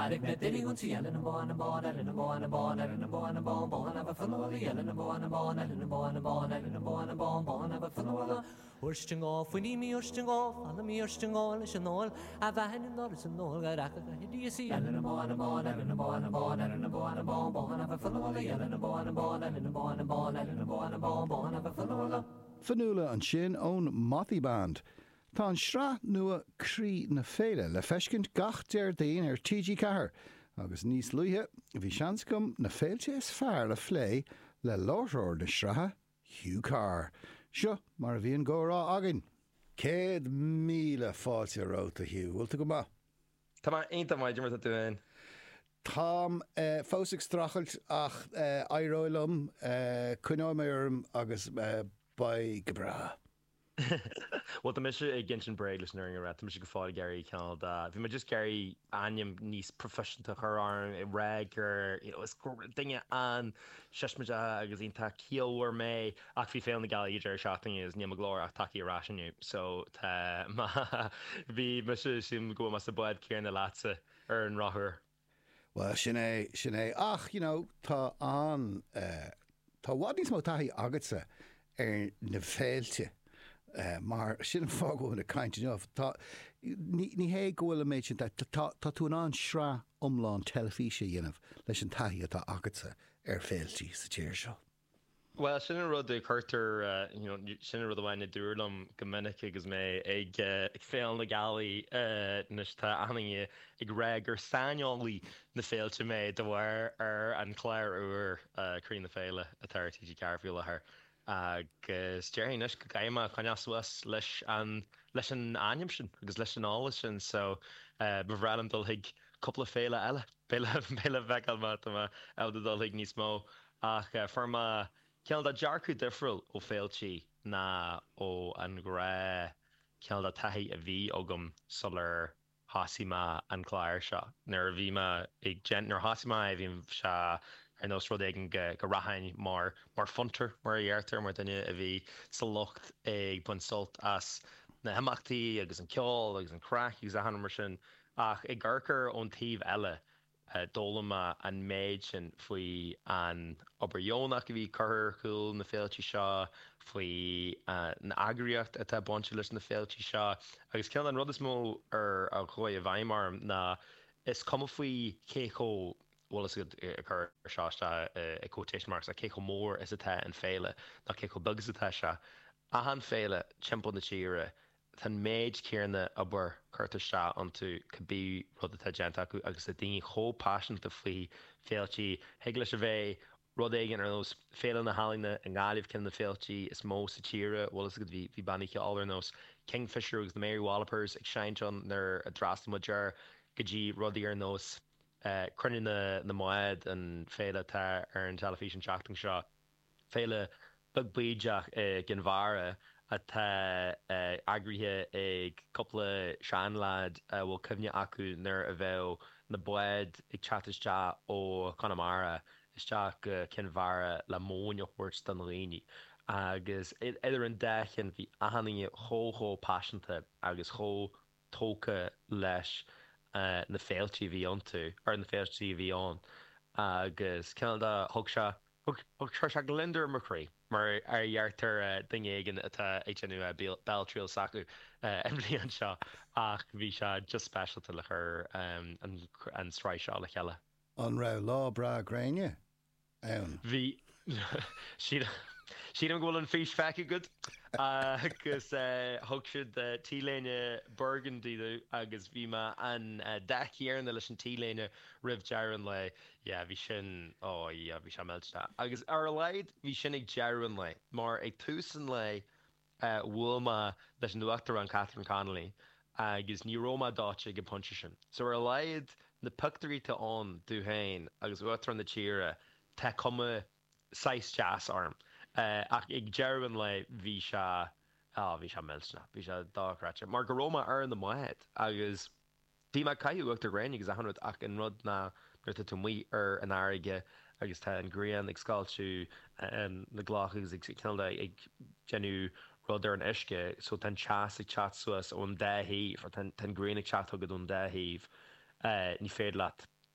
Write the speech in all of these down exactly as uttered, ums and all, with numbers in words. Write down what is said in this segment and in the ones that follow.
Adig na dini gun si elen na bon na bon elen na bon na bon elen na bon na bon bon have a funnel elen na bon na bon elen na bon na bon elen na bon na bon bon have a funnel Ursting off when me ursting off and me ursting all is all a van in dollars and all got do you see elen na bon na bon elen na bon na bon elen na bon na bon bon have a funnel elen na bon na bon elen na bon na bon elen na bon na bon bon have a funnel Fanula an sin ón Mothy Band. Tá an sra nua crí na féile le feiscint gach deir daon ar T G Cahir, agus níos luithe bhí seanscom na féilte is fearr le phlé le láithreoir na sratha Hugh Carr. Seo mar a bhíon górá agin. Céad míle fáilte róta Hugh, bhfuil tú go ba? Tá má aonta maidir mar a dúin. Tám uh, fósaigh strachailt ach uh, airóilm uh, cuineáim agus uh, by Gabra. Well, the mission against break listening around the mission fought Gary Canada. If you just Gary Anyam niece profession to her arm a rag or you know it's thing and Shishmaja magazine tak heel were may actually found the galley jar shopping is Nima Glora Taki ration you. So ta ma be mission sim go must boyd Kieran the latsa or in Roher. Well, Sinead, Sinead, ach, you know, ta an uh, ta what is mo tahi agatsa er na féilte. Uh, mar sin fágó na cainte neamh tá ní ní hé gohfuil méid sin tá tú an sra umláin telefíse dhéanamh leis an taithí atá agatsa ar féiltí sa tíir seo. Well, sin rud the Carter, uh, you know, sin rud bhain na dúrlam go minic agus mé ag ag féil na galí nes tá aninge ag reg ar sainolí na féilte mé de bhhair ar an chléir uair crí na féile atá T G Cahir fiúla haar. Agus Jerrynis go gaima chuineas leis an leis an aim sin agus leis an ála sin so bhrealam dul hiig couple féile eile béile béile bheicáil má áda dul hiig níos mó ach forma ceall a dearcú difriúil ó féiltí ná ó an gré ceall a taithí a bhí ógam solar hasima an chláir seo nar bhí ma ag gent nar hasima a bhím se ar nó rud ag go rathhain mar mar funtar mar dheartar mar duine a bhí sa lucht ag bunsult as na himachtaí agus an ceol agus an crack agus a hanna mar sin ach ag ggurchar ón taobh eile dólama an méid sin faoi an obairionach a bhí chur cool na féiltí seo faoi na agriocht atá bainte leis na féiltí seo agus ceann an rud is mó ar a chuid a bhaimar na is cum faoi cécho well is good occur shasta a quotation marks a cécho mór is atá an féile na cécho bugs atá se a han féile timp na tíre tan méid céarna aber chuirta se antu cabbí rud atá genta acu agus a daoine cho passionanta faoi féiltí heagla se bheith rud éigen ar nós féile na hálainna an gáilíomh cin na féiltí is mó sa tíre well is good bhí bhí banaiche all ar nós Kingfisher agus the Mary Wallopers ag seint an nar a drastamaidir go dtí rudaí ar nós Uh, crunne na na moed an féile tá ar an television seachtain seo féile bug bíideach uh, gin bhara atá uh, agrithe ag coppla seanlad uh, bhfuil cymne acu nar a bheith na bued ag chattaiste ó Connemara isteach uh, cin bhara le móne chuirt den réine agus idir an dechan bhí ahanange cho cho passionanta agus cho tóca leis Uh, na féiltí bhí antu ar na féiltí bhí an agus ceanna thug se thug se go lindar marrí mar ar dheartar duine éigen atá éitú Beltrial sacu an bblion seo ach bhí se just specialta le chur an sráid seo le cheile. An ra lá bra gréine ann. Bhí siad siad an ghfuil an fís feice good agus thug siad tíléine burgundy agus bhí ma an dachéarna leis an tíléine ribh dearan le bhí sin ó bhí se méilte agus ar leid bhí sin ag dearan le mar ag túsan le bhfuilma leis an nuachtar an Catherine Connolly agus ní Roma dáte go punte sin so ar leid na puchtaríta an dúhain agus uachtar na tíre te cuma seis jazz arm Uh, ach ag dearan le bhí se bhí se millsna, bhí se dáráte. Mar go Roma ar an na maithe agus bhí mar caiú achtar réine agus a hanrad ach an rud na nuirta tú mí ar an áige agus tá an gréan ag scáilú na gláchas ag ceanna ag genú rud ar an isce so tan teas ag chat suas ón dé híh tan gréan ag chat agad ón dé híh ní féad leat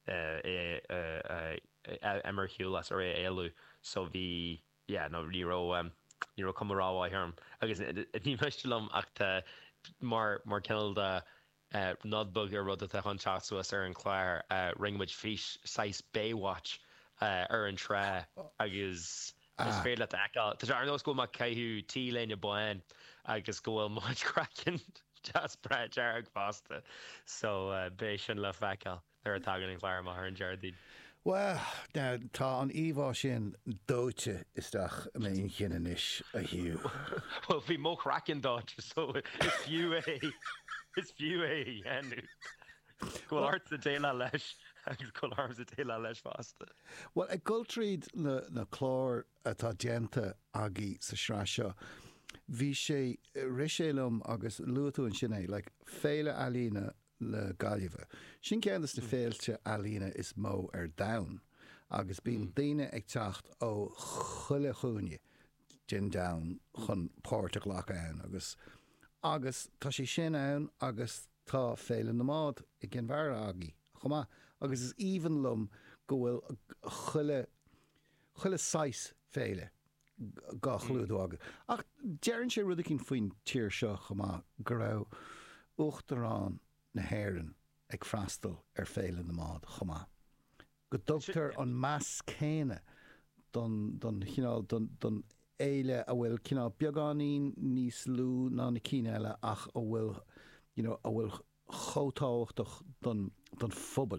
Emmer Hewlas or Elu so bhí yeah no Nero um Nero Comará hirm agus ní meistelum ach mar mar kilda nodbug ar rud a chunchatú ar an chláir ringmuid fís seis Baywatch ar an tre agus is féad le eáil Tá ar nó go mar caiú tí léine buin agus gohfuil muid crackin just bre dearag fásta so bé sin le feáil ar a tagan an chláir mar an Jardín. Well, now, tá an íomhá sin dóite isteach a mé chinnan is a hiú. Well, bhí mó crackin dóite, so it's fiú é. It's fiú é, enú. Gwyl art a déile leis, agus gwyl art a déile leis fásta. Well, a gultríd na, na chlár atá dianta agé sa srá seo, bhí sé risélum agus luatú an sin é, like, féile alína le galibh. Sin ceannas na féilte alína is mó ar dain, agus bíon daine ag teacht ó chuile chúine gin dain chun páirrta ghlach ann, agus agus tá sé sin ann agus tá féile na mád i gin bhar agaí. Chumá, agus is even lum go bhfuil chuile chuile sais féile ga chlúdú agus. Ach dearann sé rud cinn faoin tír seo chumá go raibh uachtarrán na héireann ag freastal ar féile na mád chumá. Go dtugtar an meas céine don don you know don don éile a bhfuil you know beagáín níos lú ná na cíine eile ach a bhfuil you know a bhfuil chótáhachtach don don phobal.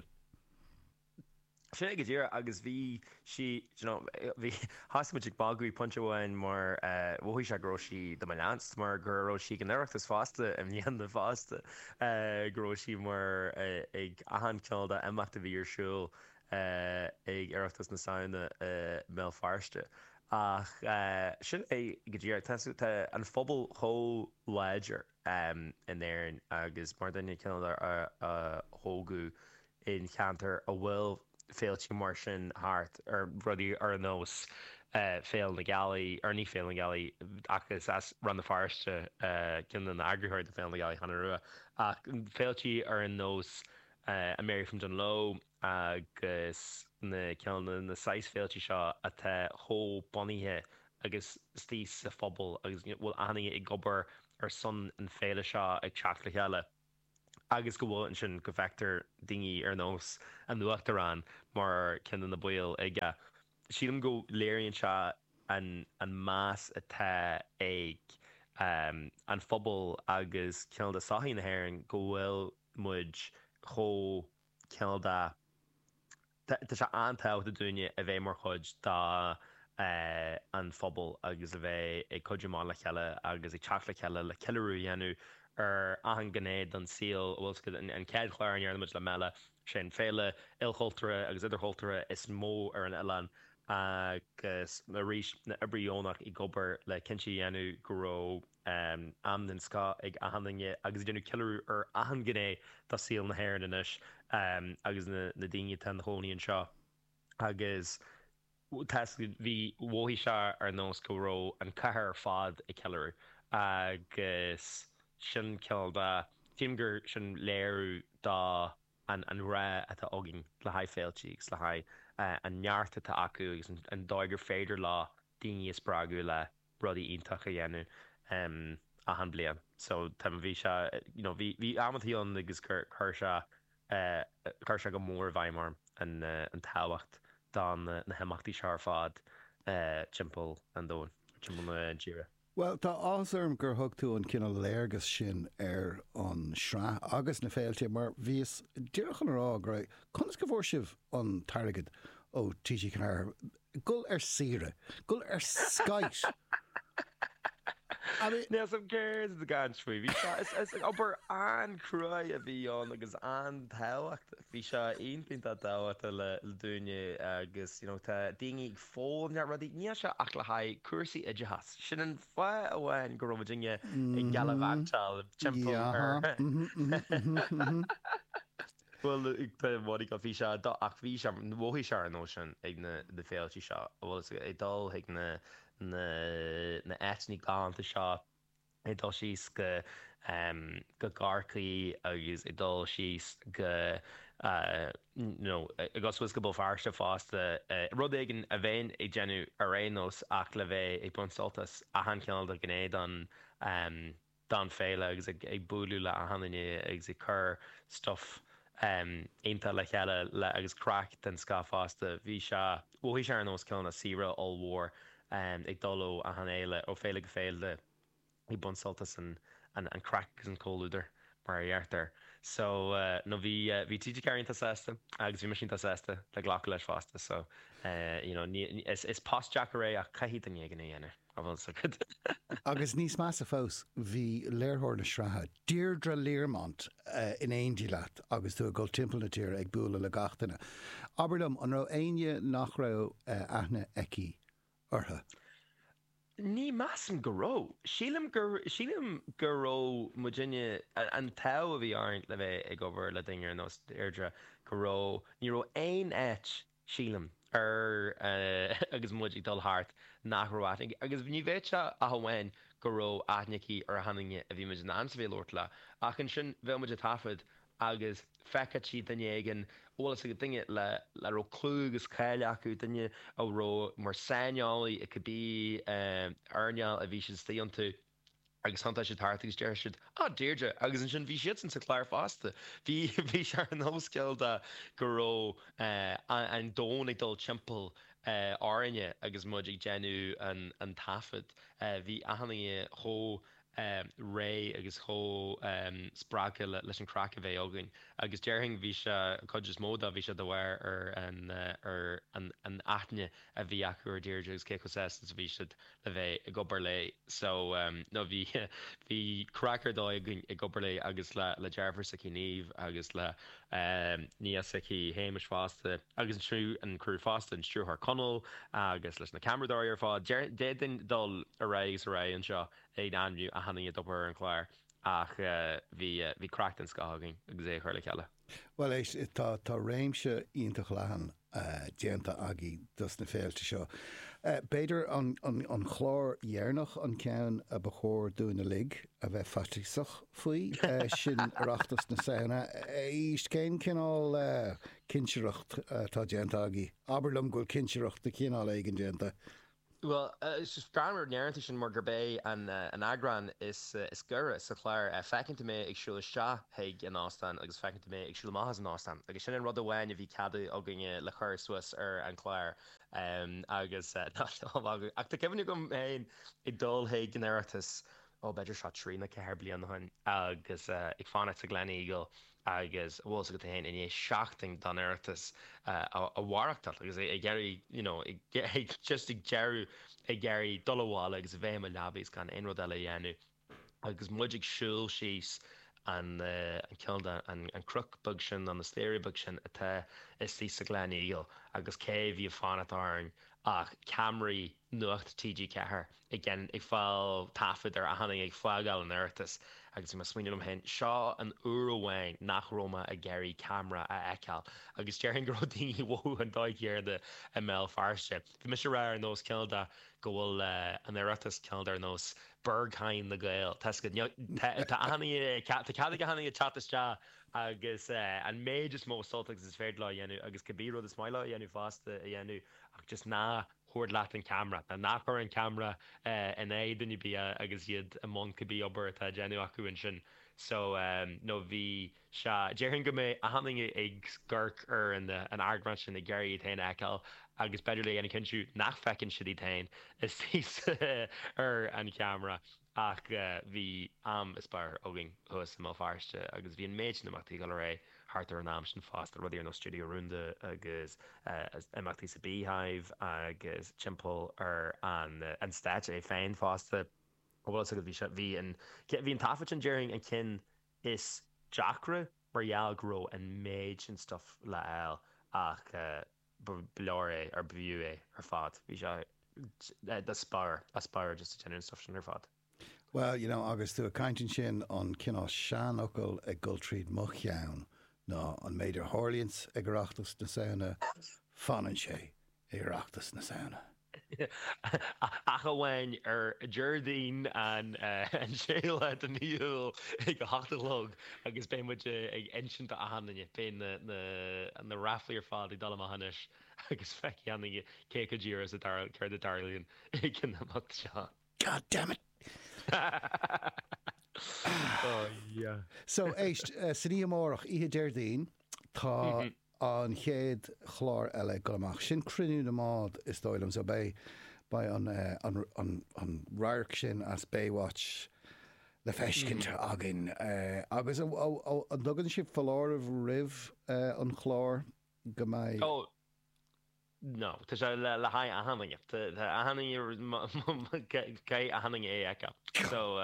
Sin go dtíar agus bhí si bhí hasmuid bagúí punchehhain mar bhí se gróí do means mar gurró si an iireachtas fásta am níon na fásta gróí mar ag ahan ceilda amachta bhí arsúil ag iireachtas na saona mé farste. Ach sin é go dtíar an phobal cho ledger in éireann agus mar daine ceilda thógu in cheantar a bhfuil féilte mar sin thart ar rudí ar an nós féil na galí ar ní féil na galí agus as ran na farste cin an agriúir de féil na galí chana rua ach féiltí ar an nós a Mary from John Lowe agus na ceanna na seis féiltí seo a the thó boníthe agus tí sa phobal agus bhfuil aithníí i gobar ar son an féile seo ag teach le chéile. Agus go bhfuil an sin go bhfeictar daoine ar nós an nuachtarrán mar cean na buil ag siadm go léironn se an an más atá ag um, an phobal agus ceann de saithí na héireann go bhfuil muid cho ceann Tá sé antáhat a dúine a bheith mar chuid dá uh, an phobal agus a bheith ag coidirmáin le cheile agus ag teach le cheile le ceilú dhéanú ar ahan gnéad an síl bhfuil an cead chláir an muid le meile sin féile ilholtere agus idirholtere is mó ar an eile agus na ríis na ibriúnach i gobar le cinse dhéanú goró um, am den sá ag ahanange agus déanú ceilú ar ahan gné tá síl na héir inis um, agus na, na daine tan hóíonn seo agus bhí bhí se ar nós goró an cethir fad i ceilú agus sin ceilda tíimgur sin léirú dá an an rá atá agin le haid féiltígus le haid an neartta tá acu agus an dáigur féidir lá daoine is bragu le rudí iontacha dhéanú um, a an blian. So tá bhí se bhí amtííon agus chuir se chuir se go mór bhaimar an an táhacht dá na heachtaí sear fad timppel an dóin timppel na ddíire. Well, tá ásarm gur thug tú an cinál léirgus sin ar an srá agus na féilte mar bhíos dúchan rá gra chunas go bhór sibh an targad ó T G Ceathair gul ar sire, gul ar Skype. Nes am céir de gan sfuoi bhí obair an cruai a bhí an agus an táhacht bhí se aonpinta táhata le dúine agus tá daoine fó ne rudí ní se ach le haid cuasaí idehas sin an fá a bhhain go Virginia ag galahhatal timppel Well bhí go bhí se ach bhí se bhí se an nó sin ag na féiltí seo bhfuil ag dul ag na na na etní gáanta seo i dul síos go um, go garcaí agus i dul síos go agus was go bó farste fásta rud igen a bhéin ag genú a rénos ach le bheith ag bunsoltas a han ceanal a gnéad an don féile agus ag búlú le a hanine agus ag chur stuff einta le cheile le agus crack den sca fásta bhí se bhí se an os ceanna sira all war ag duló a han éile ó féile go féilde ag bunsoltas an an crack an cóúidir mar dheartar. So uh, no bhí uh, bhí tíidir ceirnta sésta agus bhí masínta sésta le ghlacha leis fásta, so uh, you know, is, is post Jack ré a caihí an éigen dhéana a bhfuil sa chud. Agus níos más a fós bhí léirthir na srathe Deirdre Learmont uh, in éondí leat agus tú a ggóil timpeall na tír ag bualadh le gatainna. Aberlum an rá aine nach rá uh, aithne eici ortha. Ní massam goró. Sílim goró Virginia an tau a bhí airint le bheith ag obair le daingear nó Deirdre goró. Ní ró aon éit sílim ar agus muid ag dul thart nach roiát. Agus ní bhéit se a hamhain goró aithneaí ar haninge a bhí muid an ansa bhé Lord le. Ach an sin bheith muid a tafad agus fecha si daine éigen ólas a go duine le le ro clúgus chéile acu duine ó ro mar saineálaí i cobbí airneal a bhí sin stíon tú agus hanta sé tartagus deir siad á Deirdre agus an sin bhí siad san sa chláir fásta. Bhí bhí se an hósceilda go ró an dón ag dul timpeall áine agus muid ag genú an tafad. Bhí ahanana cho Um, ré agus cho um, spráce le, leis an crack a bheith agan. Agus dearthing bhí se chuidir móda bhí se do bhhair ar an, uh, ar an, an aithne a bhí acu ar Deirdre agus cé chusas bhí siad le bheith i gobar lé. So um, no bhí bhí crackar dó i gobar lé agus le, le dearfar sa cíníomh agus le um, níos sa cí héimeis fásta agus an trú an crú fásta an trú th conal agus leis na cameradáir ar fád. Déan dul a réis a ré an seo é anbhú a haning dobar an chláir ach bhí bhí cracked an scágan agus é chuir le ceile. Well éis tá tá réimse ionintach lehan déanta agé dus na féilte seo. Beidir an an chlár dhearnach an ceann a ba chóir dúna lig a bheith fatisach faoi sin reachtas na saona. Íst cén cinál cinseacht tá déanta agé. Aberlum ghfuil cinseacht de cinál éigen déanta. Well, uh, it's just grammar narrative in Morgarbay and uh, an agran is uh, is gura so clear uh, fecin to me ag siúla sha heig in Austin agus fecin to me ag siúla mahas in Austin agus sin an rud ahain a bhí cadú aginne le chuir Swiss ar an Claire um, agus uh, ach tá ceimhnú gom hain i dul heig generatus ó beidir seo trí na ceir blian hain agus uh, ag fanna a Glen Eagle agus bhil go hain in é seachting don airtas a bhhaachtal agus é geirí just ag geirú ag geirí dulháil agus bhéim a labís gan ein rud eile dhéanú agus muid ag siúil síos an ceilda an cruc bug sin an na sléir bug sin atá is tí sa Glen Eagle agus cé bhí fanatáin ach Camry nuacht T G cethir ag gin ag fáil tafad ar a haning ag fágáil an airtas agus mas swinum hen seo an uruhain nach Roma a geirí camera a eáil agus dearhan grodí bhú an dóigéir de a mé farste. Bhí mis ra ar nós ceilda go bhfuil an airtas ceilda ar nós Berghain na gail. Tá cad go hanig chatte agus an méid is mó soltas is fér le dhéanú agus cabbíró is maiile dhéanú fásta a dhéanú ach just ná chuir leat an camera. Na nachar an camera in é duine bí agus iad a món cabbí obair a déanú acu an sin. So um, no bhí se déirhann go mé a haning ag gurc ar an an argran sin na geirí tain eáil agus beidir le ana cinú nach fecinn si tain is tí ar an camera ach bhí am ispar agin thus má farste agus bhí an méid amachtaí go ré hartar an am sin fásta rudí ar nó studio runúnda agus amachtaí sa Beehive agus timpeall ar an an stage é féin fásta. Well, so bhí bhí an bhí an tafa an dearing an cin is Jackra marall gro an méid sin stuff le eil ach bloré ar bhú é ar fad bhí se de spar a spar just a general stuff sin ar fad. Well, you know, agus tú a caiintin sin an cinál sean ocail ag Gultríd Mucheann ná an méidir Hórlians ag reachtas na saona fanan sé ag reachtas na saona. Achahhain ar Jardín an an séile an níl ag go hatalóg agus bé muid ag insinta a hanne pe an na rafliar fád ag dal hanis agus feici anna cé go ddíras a chuir a darlíonn ag cin amach seo. God damn it. Oh, yeah. So éist uh, san íomórach ihe Jardín tá an chéad chlár eile go amach sin crinú na mád is dóilm so bé ba an uh, an an an rairc sin as Baywatch le feiscint agin uh, agus an dogan si fallár rih uh, an chlár go mai. Oh. No, tá sé le le haid a haninge a haning cé a haning é echa so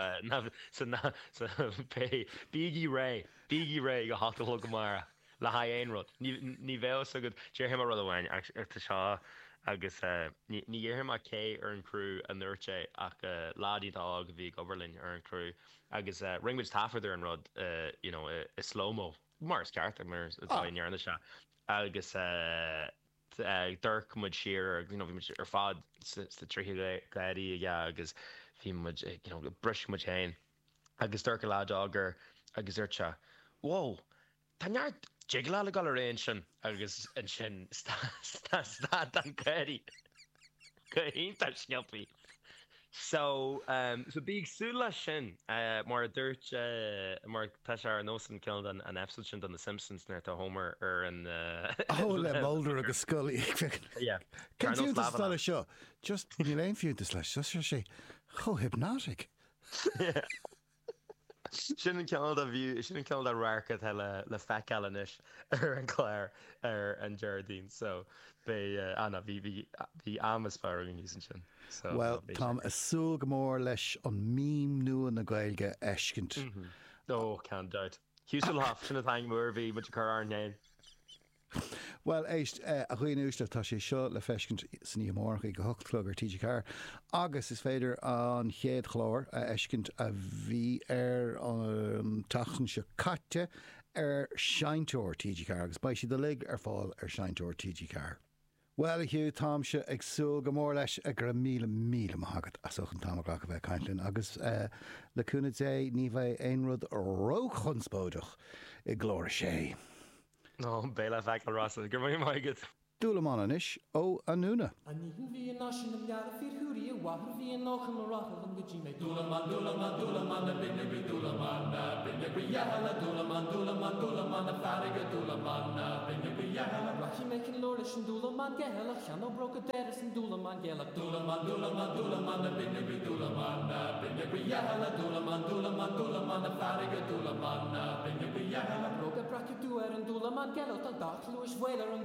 pe bíí ré bíí ré go hatal go mar le ha éon rud ní bhéh so go tíir him rud ahhain ar tá seo agus ní dhéirhim a cé ar an crú an nuirte ach ládíítá go bhí goberlin ar an crú agus ringmuid tafaidir an rud is slowmo mar ceart mar atáarna se agus Dirk muid siar ar fád sa trí gaií agus bhí bris muid hain agus Dirk lá agur agus irte wow Táart jigla le gal réon sin agus an sin an gaií go hénta snealpaí so um, so bíag súla sin uh, mar dúirt uh, mar tá sé ar nósan cean an an episode sin an the Simpsons neir a Homer ar an oh le Mulder agus Scully yeah Can you just start a show just ní leon fiú dis leis just sé cho hypnotic sin an cean a bhí sin an cean a raircha le le feicealanis ar an chléir ar an Jardín so bé anna bhí bhí amas fearing níos sin. So, well, Tom, a súl go mór leis an mím nua na Gaeilge eiscint. Oh, can't doubt. Húsúil haf sin a thaing mór bhí muid chu ar nain. Well, éist uh, a chuoin úsle tá sé seo le feiscint san íomórach ag go hochtclog ar T G Car agus is féidir an chéad chlár a eiscint a bhí ar an tachan se caite ar Seintóir T G Car agus ba si de lig ar fáil ar Seintóir T G Car. Well, hiú tám se ag súil go mór leis a gur míle míle mágad a soch an táach a bheith caiintlinn agus uh, leúna é ní bheith aon rud róchonspóideach i glóir sé. No, béle feic le Ross gur mé maigad. Dúlamána inis ó anúna. A ní bhí an náisisin na bhealach fir thuúí a bhahar bhí an nócha marráta an go dtí mé dúlaman dúlaman dúlaman na binne bhí dúlaman na binne bhí dheala dúlaman dúlaman dúlaman na farige dúlaman na binne bhí dheala Rachi mé cin lóir sin dúlaman geala chean ó broca déras an dúlaman geala dúlaman dúlaman dúlaman na binne bhí dúlaman na binne bhí dheala dúlaman dúlaman dúlaman na farige dúlaman na binne bhí dheala broca braci dú ar an dúlaman geala tá dach luis bhfuilar an